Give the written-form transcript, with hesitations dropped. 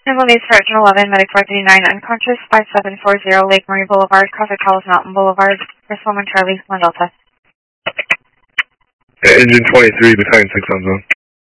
Symbol needs for Engine 11, Medic 439, unconscious, 5740 Lake Marie Boulevard, cross at Collis Mountain Boulevard, First Woman Charlie, 1 Delta. Engine 23, Battalion 6 on zone.